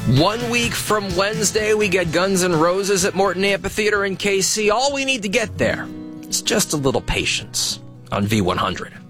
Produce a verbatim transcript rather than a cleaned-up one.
One week from Wednesday, we get Guns N' Roses at Morton Amphitheater in K C. All we need to get there is just a little patience on V one hundred.